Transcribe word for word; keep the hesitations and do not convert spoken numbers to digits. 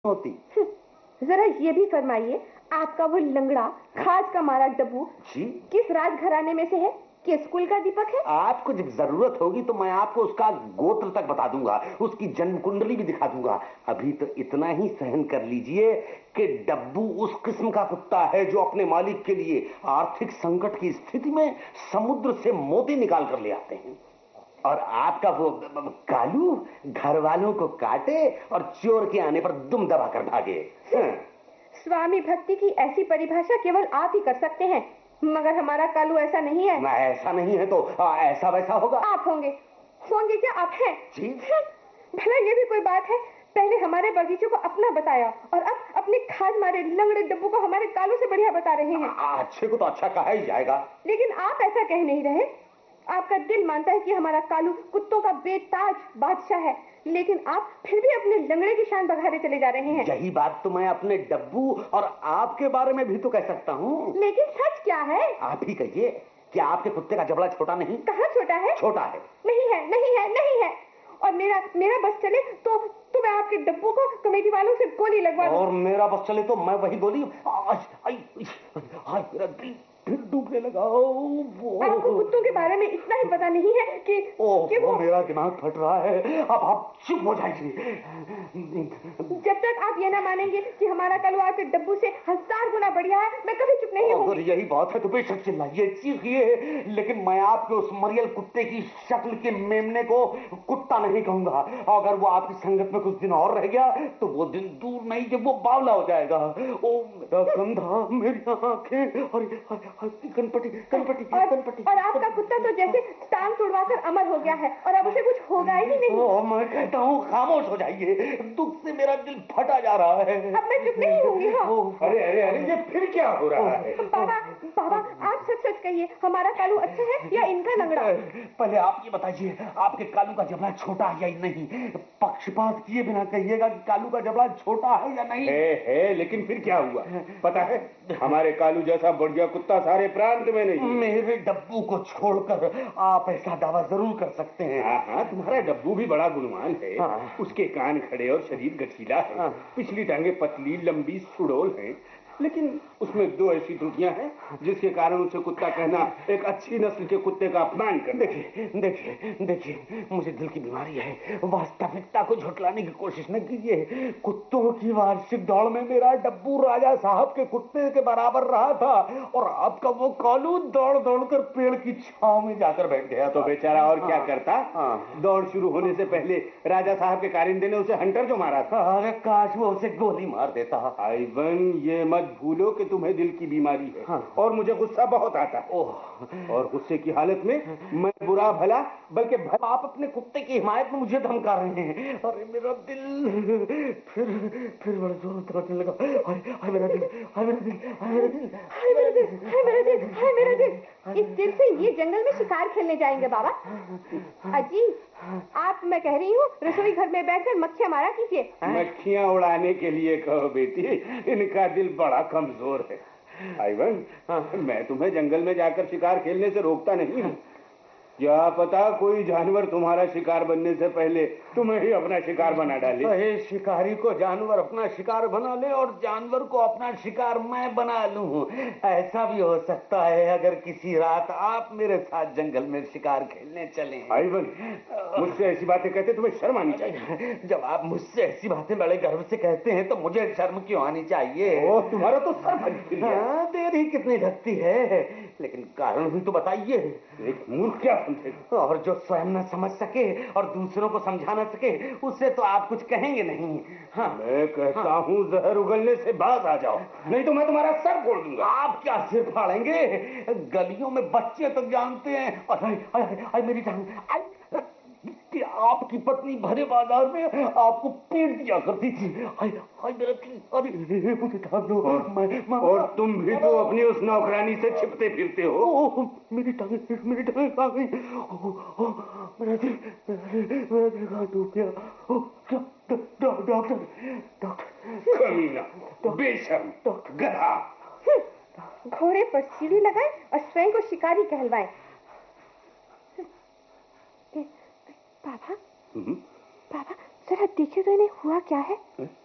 होती। जरा ये भी फरमाइए, आपका वो लंगड़ा खाज का मारा डब्बू जी किस राजघराने में से है, किस कुल का दीपक है? आपको जब जरूरत होगी तो मैं आपको उसका गोत्र तक बता दूंगा, उसकी जन्म कुंडली भी दिखा दूंगा। अभी तो इतना ही सहन कर लीजिए कि डब्बू उस किस्म का कुत्ता है जो अपने मालिक के लिए आर्थिक संकट की स्थिति में समुद्र से मोती निकाल कर ले आते हैं, और आपका वो कालू घर वालों को काटे और चोर के आने पर दुम दबाकर भागे। स्वामी भक्ति की ऐसी परिभाषा केवल आप ही कर सकते हैं, मगर हमारा कालू ऐसा नहीं है। ना ऐसा नहीं है तो आ, ऐसा वैसा होगा। आप होंगे होंगे क्या? आप हैं जी। भला ये भी कोई बात है? पहले हमारे बगीचे को अपना बताया और अब अपने खाज मारे लंगड़े डब्बू को हमारे कालू से बढ़िया बता रहे हैं। आ, अच्छे को तो अच्छा कहा ही जाएगा, लेकिन आप ऐसा कह नहीं रहे। आपका दिल मानता है कि हमारा कालू कुत्तों का बेताज बादशाह है, लेकिन आप फिर भी अपने लंगड़े की शान बघारे चले जा रहे हैं। यही बात तो मैं अपने डब्बू और आपके बारे में भी तो कह सकता हूँ। लेकिन सच क्या है? आप ही कहिए, क्या आपके कुत्ते का जबड़ा छोटा नहीं? कहाँ छोटा है? छोटा है। नहीं है, नहीं है, नहीं है। और मेरा मेरा बस चले तो तो मैं आपके डब्बू को कमेटी वालों से गोली लगवा दूं। और मेरा बस चले तो मैं वही गोली। आज आई आज मेरा दिल फिर डूबने लगा। वो आपको कुत्तों के बारे में इतना ही पता नहीं है कि, ओ, कि वो मेरा दिमाग फट रहा है। अब आप चुप हो जाइए। जब तक आप ये ना मानेंगे कि हमारा कालू आपके डब्बू से हजार गुना बढ़िया है, मैं कभी चुप नहीं हूँ। अगर यही बात है तो बेशक चिल्लाइए, चीखिए, लेकिन मैं आपके उस मरियल कुत्ते की शक्ल के मेमने को कुत्ता नहीं कहूंगा। अगर वो आपकी संगत में कुछ दिन और रह गया तो वो दिन दूर नहीं जब वो बावला हो जाएगा। ओ मेरा कंधा, मेरी आंखें, और कनपटी कनपटी कनपटी। और आपका कुत्ता तो जैसे टांग तुड़वाकर अमर हो गया है और अब उसे कुछ होगा ही नहीं। ओ, मैं कहता हूँ खामोश हो जाइए, दुख से मेरा दिल फटा जा रहा है। अब मैं चुप नहीं होंगी। हाँ। अरे अरे अरे ये फिर क्या हो रहा है? बाबा बाबा आप सच सच कहिए, हमारा कालू अच्छा है या इनका लंगड़ा? पहले आप ये बताइए, आपके कालू का जबड़ा छोटा है या नहीं? पक्षपात किए बिना कहिएगा कि कालू का जबड़ा छोटा है या नहीं। है है, लेकिन फिर क्या हुआ पता है? हमारे कालू जैसा बढ़िया कुत्ता सारे प्रांत में नहीं। मेरे डब्बू को छोड़कर आप ऐसा दावा जरूर कर सकते हैं। हाँ हाँ, तुम्हारा डब्बू भी बड़ा गुणवान है। हाँ। उसके कान खड़े और शरीर गठीला है। हाँ। पिछली टांगे पतली लंबी सुडौल हैं, लेकिन उसमें दो ऐसी त्रुटियां हैं जिसके कारण उसे कुत्ता कहना एक अच्छी नस्ल के कुत्ते का अपमान कर। देखिए देखिए देखिए, मुझे दिल की बीमारी है, वास्तविकता को झुठलाने की कोशिश न कीजिए। कुत्तों की वार्षिक दौड़ में मेरा डब्बू राजा साहब के कुत्ते के बराबर रहा था, और आपका वो कालू दौड़ दौड़ कर पेड़ की छांव में जाकर बैठ गया। तो बेचारा और क्या करता? हाँ। दौड़ शुरू होने से पहले राजा साहब के कारिंदे ने उसे हंटर जो मारा था। अरे काश वो उसे गोली मार देता। आइवन, ये मत भूलो कि तुम्हें दिल की बीमारी है। हाँ। और मुझे गुस्सा बहुत आता है। ओह, और गुस्से की हालत में मैं बुरा भला बल्कि भला आप अपने कुत्ते की हिमायत में मुझे धमका रहे हैं। अरे मेरा दिल फिर फिर बड़ा जोर दर्दने लगा। हाय हाय मेरा दिल, हाय मेरा दिल, हाय मेरा दिल, हाय मेरा दिल, हाय मेरा दिल, हाय मेरा दिल। इस दिल से ये जंगल में शिकार खेलने जाएंगे बाबा। अजी, आप, मैं कह रही हूँ, रसोई घर में बैठकर मक्खियाँ मारा कीजिए। मक्खियां उड़ाने के लिए कहो बेटी, इनका दिल बड़ा कमजोर है। आइवन, मैं तुम्हें जंगल में जाकर शिकार खेलने से रोकता नहीं हूँ। क्या पता कोई जानवर तुम्हारा शिकार बनने से पहले तुम्हें ही अपना शिकार बना डाले। अरे शिकारी को जानवर अपना शिकार बना ले और जानवर को अपना शिकार मैं बना लूं। ऐसा भी हो सकता है अगर किसी रात आप मेरे साथ जंगल में शिकार खेलने चले। आइवन, मुझसे ऐसी बातें कहते तुम्हें शर्म आनी चाहिए। जब आप मुझसे ऐसी बातें बड़े गर्व से कहते हैं तो मुझे शर्म क्यों आनी चाहिए? ओ, तुम्हारा तो सर फट गया। हाँ, देरी कितनी लगती है, लेकिन कारण भी तो बताइए। एक मूर्ख क्या समझेगा? और जो स्वयं न समझ सके और दूसरों को समझा न सके, उससे तो आप कुछ कहेंगे नहीं। हाँ। मैं कहता हाँ। हूँ जहर उगलने से बाज आ जाओ, नहीं तो मैं तुम्हारा सर फोड़ दूंगा। आप क्या सिर फाड़ेंगे? गलियों में बच्चे तक जानते हैं। अरे मेरी जान, कि आपकी पत्नी भरे बाजार में आपको पीट दिया करती थी। हाय हाय मेरा दिल, अरे मुझे ढाल दो। मैं, मैं, और तुम भी तो अपनी उस नौकरानी से छिपते फिरते हो। ओ, मेरी टांग मेरी टांग आ गई। मेरा दिल मेरा दिल कहाँ डूब गया। डॉक्टर डॉक्टर कमीना, बेशर्म, गधा। घोड़े पर सीढ़ी लगाए और स्वयं को शिकारी कहलवाए। बाबा, बाबा, जरा देखिए तो इन्हें हुआ क्या है।